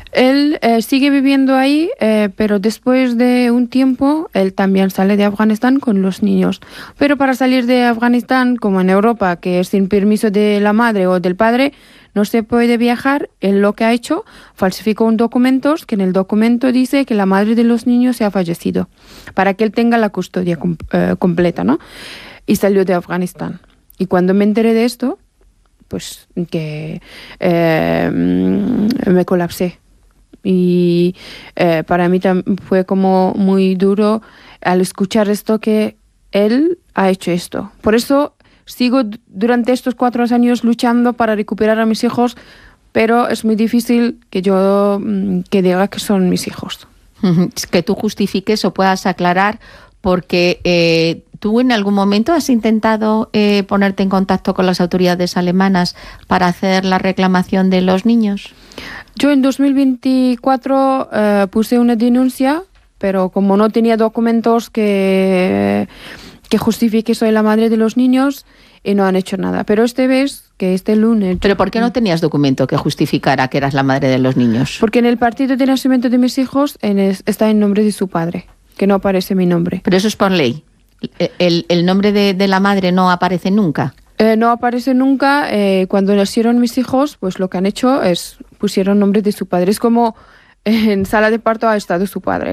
Él sigue viviendo ahí, pero después de un tiempo, él también sale de Afganistán con los niños. Pero para salir de Afganistán, como en Europa, que es sin permiso de la madre o del padre, no se puede viajar. Él lo que ha hecho, falsificó un documento, que en el documento dice que la madre de los niños se ha fallecido, para que él tenga la custodia completa, ¿no? Y salió de Afganistán. Y cuando me enteré de esto, pues que me colapsé. Y para mí fue como muy duro al escuchar esto, que él ha hecho esto. Por eso sigo durante estos 4 años luchando para recuperar a mis hijos, pero es muy difícil que yo que diga que son mis hijos. Que tú justifiques o puedas aclarar, porque ¿tú en algún momento has intentado ponerte en contacto con las autoridades alemanas para hacer la reclamación de los niños? Yo en 2024 puse una denuncia, pero como no tenía documentos que justifique que soy la madre de los niños, y no han hecho nada. Pero este lunes... ¿Pero por qué no tenías documento que justificara que eras la madre de los niños? Porque en el partido de nacimiento de mis hijos está en nombre de su padre, que no aparece mi nombre. Pero eso es por ley. ¿El nombre de la madre no aparece nunca? No aparece nunca. Cuando nacieron mis hijos, pues lo que han hecho es pusieron nombre de su padre. Es como en sala de parto ha estado su padre.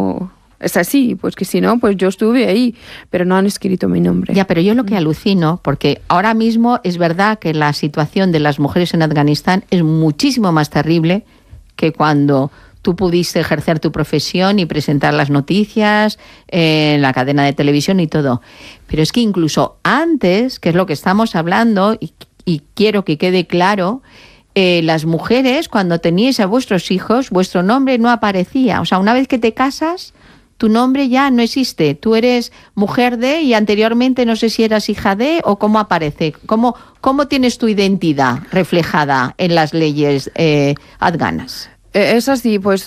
Es así, pues que si no, pues yo estuve ahí, pero no han escrito mi nombre. Ya, pero yo lo que alucino, porque ahora mismo es verdad que la situación de las mujeres en Afganistán es muchísimo más terrible que cuando tú pudiste ejercer tu profesión y presentar las noticias en la cadena de televisión y todo. Pero es que incluso antes, que es lo que estamos hablando, y quiero que quede claro, las mujeres, cuando teníais a vuestros hijos, vuestro nombre no aparecía. O sea, una vez que te casas, tu nombre ya no existe. Tú eres mujer de, y anteriormente no sé si eras hija de, o cómo aparece. ¿Cómo tienes tu identidad reflejada en las leyes afganas? Es así, pues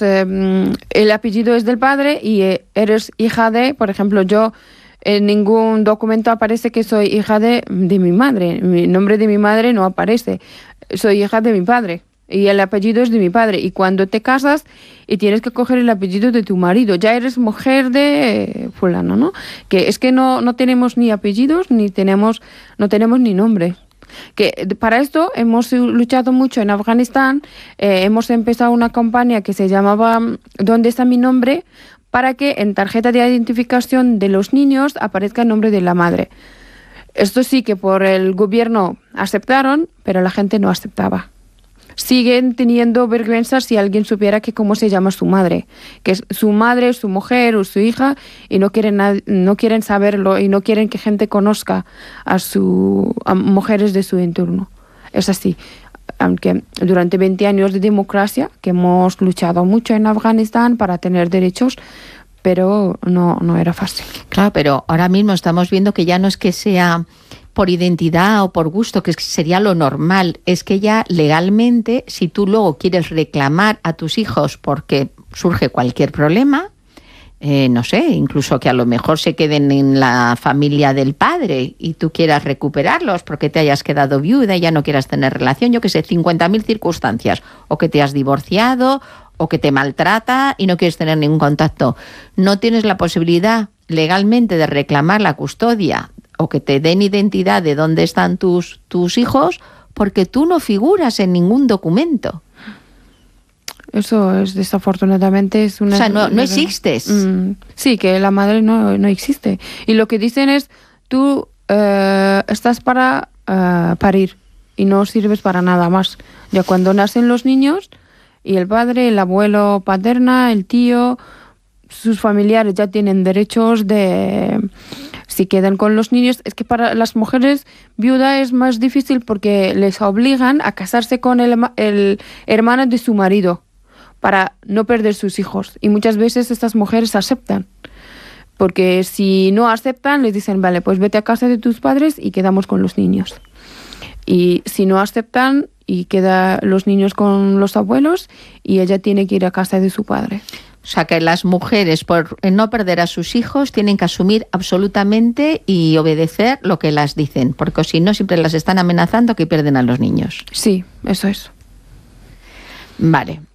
el apellido es del padre y eres hija de, por ejemplo, yo en ningún documento aparece que soy hija de mi madre. Mi nombre de mi madre no aparece. Soy hija de mi padre y el apellido es de mi padre. Y cuando te casas y tienes que coger el apellido de tu marido, ya eres mujer de fulano, ¿no? Que es que no tenemos ni apellidos, no tenemos ni nombre. Que para esto hemos luchado mucho en Afganistán. Hemos empezado una campaña que se llamaba ¿Dónde está mi nombre?, para que en tarjeta de identificación de los niños aparezca el nombre de la madre. Esto sí que por el gobierno aceptaron, pero la gente no aceptaba. Siguen teniendo vergüenza si alguien supiera que cómo se llama su madre, que es su madre, su mujer o su hija, y no quieren saberlo y no quieren que gente conozca a mujeres de su entorno. Es así. Aunque durante 20 años de democracia, que hemos luchado mucho en Afganistán para tener derechos, pero no era fácil. Claro, pero ahora mismo estamos viendo que ya no es que sea por identidad o por gusto, que sería lo normal, es que ya legalmente, si tú luego quieres reclamar a tus hijos porque surge cualquier problema, no sé, incluso que a lo mejor se queden en la familia del padre y tú quieras recuperarlos porque te hayas quedado viuda y ya no quieras tener relación, yo qué sé, 50.000 circunstancias, o que te has divorciado, o que te maltrata y no quieres tener ningún contacto. No tienes la posibilidad legalmente de reclamar la custodia o que te den identidad de dónde están tus hijos porque tú no figuras en ningún documento. Eso es, desafortunadamente, es una... O sea, no existes. Sí, que la madre no existe. Y lo que dicen es, tú estás para parir y no sirves para nada más. Ya cuando nacen los niños y el padre, el abuelo paterna, el tío, sus familiares ya tienen derechos de... Si quedan con los niños, es que para las mujeres viudas es más difícil porque les obligan a casarse con el hermano de su marido para no perder sus hijos. Y muchas veces estas mujeres aceptan. Porque si no aceptan, les dicen, vale, pues vete a casa de tus padres y quedamos con los niños. Y si no aceptan, y quedan los niños con los abuelos y ella tiene que ir a casa de su padre. O sea, que las mujeres, por no perder a sus hijos, tienen que asumir absolutamente y obedecer lo que las dicen, porque si no, siempre las están amenazando que pierden a los niños. Sí, eso es. Vale.